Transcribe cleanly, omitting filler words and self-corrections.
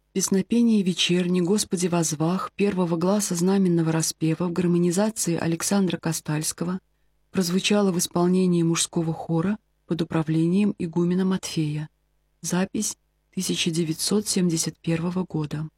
Песнопение вечерни «Господи возвах» первого гласа знаменного распева в гармонизации Александра Костальского прозвучало в исполнении мужского хора под управлением игумена Матфея. Запись 1971 года.